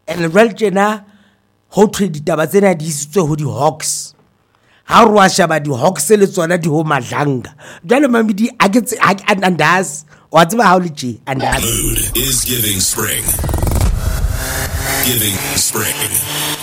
and jwale tjena ho thwe ditaba tsena di isitswe ho di-Hawks. Ha re wa sheba di-Hawks le tsona di ho Madlanga. Jwale Mamedi a ke andazi wa tseba ha o le tje andazi. Mood is giving spring. Giving spring.